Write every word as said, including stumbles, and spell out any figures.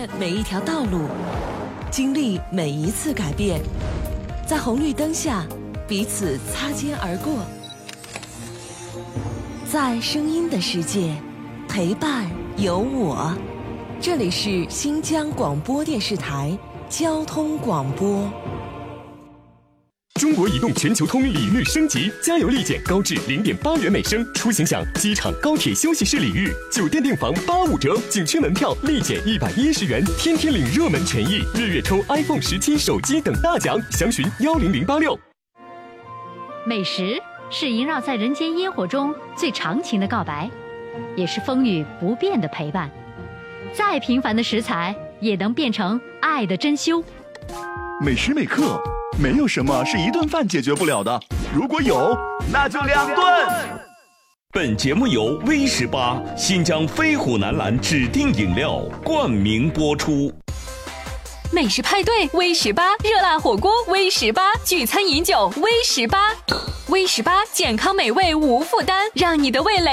越每一条道路，经历每一次改变，在红绿灯下彼此擦肩而过，在声音的世界陪伴有我。这里是新疆广播电视台交通广播。 中国移动全球通礼遇升级，加油立减高至零点八元每升，出行享机场、高铁休息室礼遇，酒店订房八五折，景区门票立减一百一十元，天天领热门权益，日月抽 iPhone 十七手机等大奖，详询幺零零八六。 美食是萦绕在人间烟火中最长情的告白，也是风雨不变的陪伴。再平凡的食材也能变成爱的珍馐。 每时每刻，没有什么是一顿饭解决不了的，如果有，那就两顿。 本节目由 V 十八新疆飞虎南蓝指定饮料冠名播出。 美食派对 V 十八，热辣火锅 V 十八，聚餐饮酒 V 十八， V 十八健康美味无负担，让你的味蕾